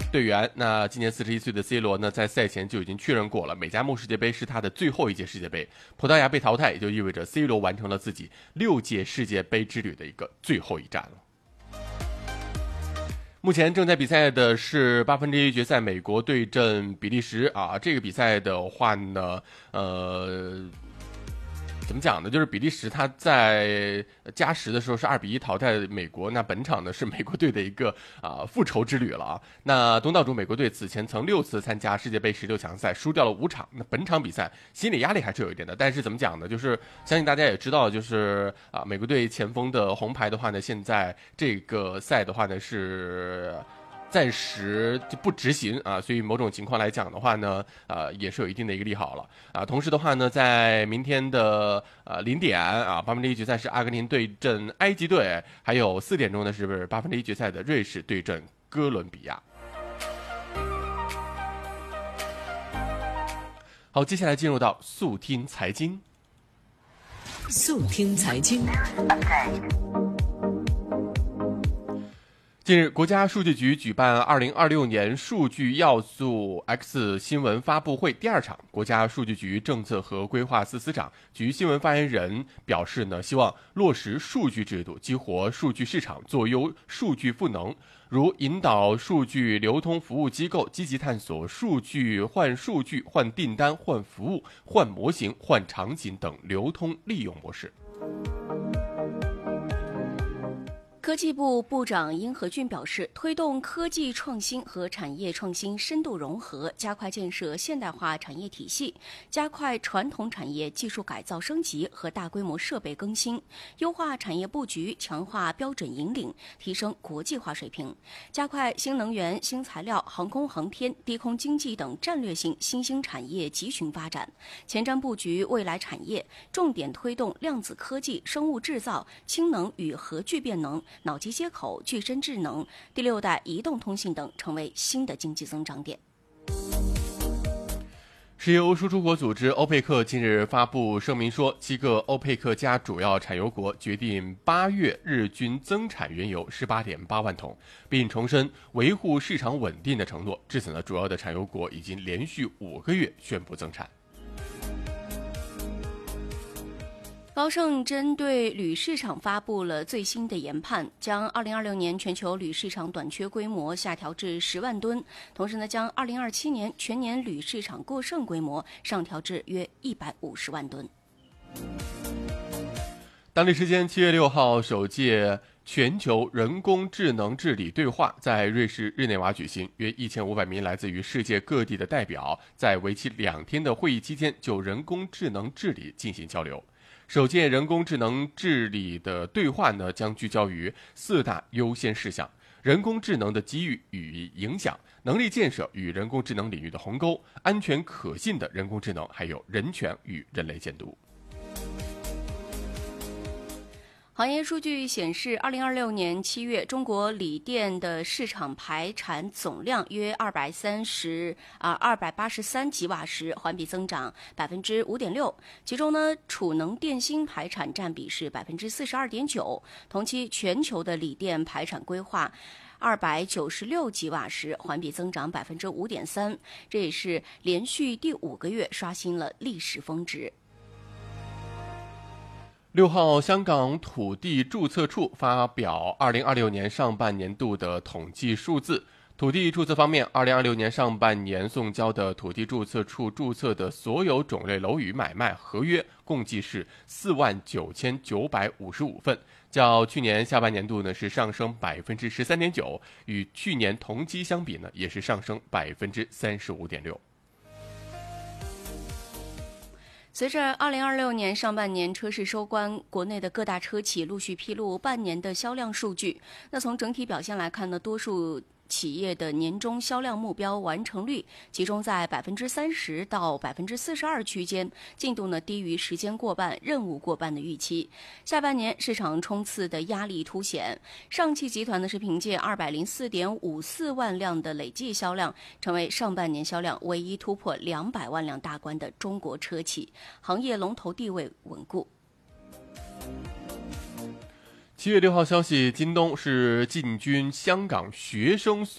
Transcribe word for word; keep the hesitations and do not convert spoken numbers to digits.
队员。那今年四十一岁的 C 罗呢，在赛前就已经确认过了，美加墨世界杯是他的最后一届世界杯。葡萄牙被淘汰，也就意味着 C 罗完成了自己六届世界杯之旅的一个最后一站了。目前正在比赛的是八分之一决赛，美国对阵比利时啊。这个比赛的话呢，呃。怎么讲呢？就是比利时他在加时的时候是二比一淘汰美国，那本场呢是美国队的一个啊复仇之旅了啊。那东道主美国队此前曾六次参加世界杯十六强赛，输掉了五场。那本场比赛心理压力还是有一点的，但是怎么讲呢？就是相信大家也知道，就是啊美国队前锋的红牌的话呢，现在这个赛的话呢是。暂时就不执行啊，所以某种情况来讲的话呢，呃，也是有一定的一个利好了啊。同时的话呢，在明天的呃零点啊，八分之一决赛是阿根廷对阵埃及队，还有四点钟呢是八分之一决赛的瑞士对阵哥伦比亚。好，接下来进入到速听财经。 速听财经。 近日，国家数据局举办二零二六年数据要素 X 新闻发布会第二场。国家数据局政策和规划司司长、局新闻发言人表示呢，希望落实数据制度，激活数据市场，做优数据赋能，如引导数据流通服务机构积极探索数据换数据、换订单、换服务、换模型、换场景等流通利用模式。 科技部部长殷和俊表示，推动科技创新和产业创新深度融合，加快建设现代化产业体系，加快传统产业技术改造升级和大规模设备更新，优化产业布局，强化标准引领，提升国际化水平，加快新能源、新材料、航空航天、低空经济等战略性新兴产业集群发展，前瞻布局未来产业，重点推动量子科技、生物制造、氢能与核聚变能、脑机接口、具身智能、第六代移动通信等成为新的经济增长点。 石油输出国组织欧佩克近日发布声明说，七个欧佩克加主要产油国决定八月日均增产原油 十八点八万桶，并重申维护市场稳定的承诺。至此呢，主要的产油国已经连续五个月宣布增产。 高盛针对铝市场发布了最新的研判，将二零二六年全球铝市场短缺规模下调至十万吨，同时呢，将二零二七年全年铝市场过剩规模上调至约一百五十万吨。 当地时间七月六号，首届全球人工智能治理对话在瑞士日内瓦举行，约一千五百名来自于世界各地的代表在为期两天的会议期间就人工智能治理进行交流。首届人工智能治理的对话呢，将聚焦于四大优先事项：人工智能的机遇与影响、能力建设与人工智能领域的鸿沟、安全可信的人工智能，还有人权与人类监督。 行业数据显示，二零二六年七月，中国锂电的市场排产总量约二百三十啊二百八十三吉瓦时，环比增长百分之五点六。其中呢，储能电芯排产占比是百分之四十二点九。同期全球的锂电排产规划二百九十六吉瓦时，环比增长百分之五点三，这也是连续第五个月刷新了历史峰值。 六号，香港土地注册处发表二零二六年上半年度的统计数字。土地注册方面，二零二六年上半年送交的土地注册处注册的所有种类楼宇买卖合约共计是四万九千九百五十五份，较去年下半年度呢是上升百分之十三点九，与去年同期相比呢也是上升百分之三十五点六。 随着二零二六年上半年车市收官，国内的各大车企陆续披露半年的销量数据。那从整体表现来看呢，多数企业的年终销量目标完成率集中在百分之三十到百分之四十二区间，进度呢低于时间过半、任务过半的预期。下半年市场冲刺的压力凸显，上汽集团呢是凭借二百零四点五四万辆的累计销量，成为上半年销量唯一突破两百万辆大关的中国车企，行业龙头地位稳固。 七月六号消息，京东是进军香港学生